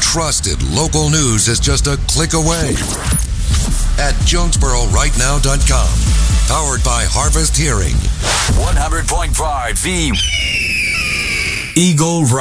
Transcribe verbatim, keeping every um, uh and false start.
trusted local news is just a click away at Jonesboro Right Now dot com. Powered by Harvest Hearing. one hundred point five The Eagle